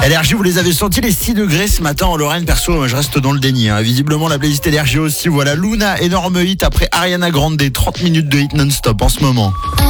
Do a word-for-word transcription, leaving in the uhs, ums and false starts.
L R J, vous les avez sentis les six degrés ce matin en Lorraine. Perso, je reste dans le déni. Hein. Visiblement, la playlist L R J aussi. Voilà, Luna, énorme hit après Ariana Grande. trente minutes de hit non-stop en ce moment.